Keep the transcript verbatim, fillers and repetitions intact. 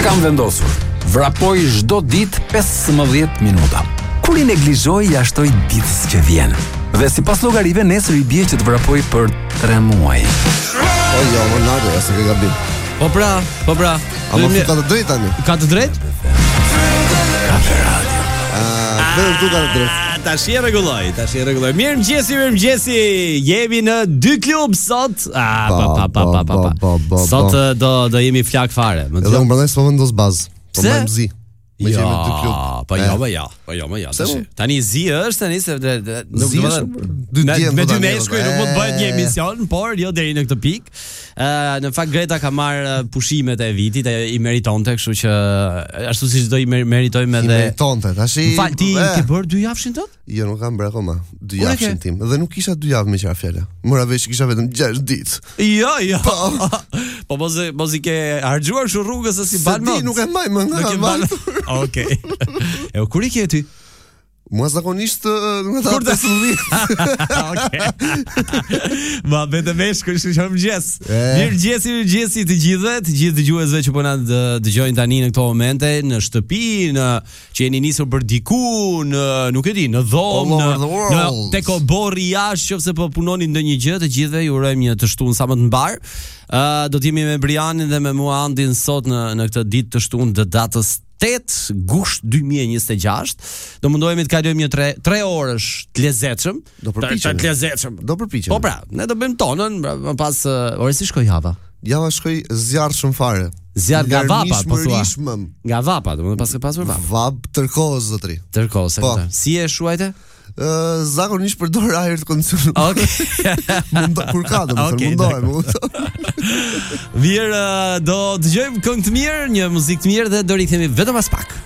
kam vendosur. Vrapoj çdo ditë pesëmbëdhjetë minuta. Kur i neglizhoj, i ashtoj ditës që vjen. Dhe sipas llogarive nesër i bie që të vrapoj për tre muaj. O jo, më natë, asë ke gabim. Po pra, po pra. A më ka të drejtë tani? Ka të drejtë? Ka të radio. Ah, vetëm tu ka të drejtë. Tash e rregulloj, tash e rregulloj. Mirëmëngjesi, mirëmëngjesi. Jemi në dy klub sot. Ah, pa pa pa pa pa. Sot do do jemi flak fare. Edhe unë prandaj s'po vendos bazë. Po më mzi. Më ja, jemi në dy klub. Po jo, po jo, po jo, po jo. Tani zi është tani se nuk do të dy djem me dy meshkuj nuk mund të bëhet një emision, por jo deri në këtë pikë. Ë në fakt Greta ka marr pushimet e vitit, e i meritonte, kështu që ashtu siç do i meritojmë edhe. I meritonte, tash i. Fal, ti ke bër dy javshin tot? Jo, nuk kam bërë akoma. Dy javshin tim. Dhe nuk kisha dy javë me qira fjala. Mora vesh kisha vetëm gjashtë ditë. Jo, jo. Po mos mos i ke harxhuar kështu rrugës se si ban më. Ti nuk e mbaj më nga ban. Okej. E kur i ke ty? Mua zakonisht nuk e ta pesëmbëdhjetë. Okej. Ma vetë meshku që jam gjes. Mirëgjesi, mirëgjesi të gjithëve, të gjithë dëgjuesve që po na dëgjojnë tani në këto momente në shtëpi, në që jeni nisur për diku, në nuk e di, në dhomë, në tek oborri jashtë, nëse po punoni ndonjë gjë, të gjithëve ju urojmë një të shtunë sa më të mbar. Uh, do të jemi me Brianin dhe me Muandin sot në në këtë ditë të shtunë të datës tetë gusht dy mijë e njëzet e gjashtë. Do mundohemi të kalojmë një tre orësh të lezetshëm. Do përpiqemi. Të lezetshëm. Do përpiqemi. Po pra, ne do bëjmë tonën, më pas uh, ore si shkoj java. Java shkoj zjarrshëm fare. Zjarr nga vapa, po thua. Nga vapa, domethënë pas ke pasur vap. Vap tërkohë zotri. Tërkohë, po. Si e shuajte? Uh, zakonisht përdor ajër të kondicionuar. Okej. Mundo kur ka, domethënë mundohem. Mirë, do dëgjojmë këngë të mirë, një muzikë të mirë dhe do rikthehemi vetëm pas pak.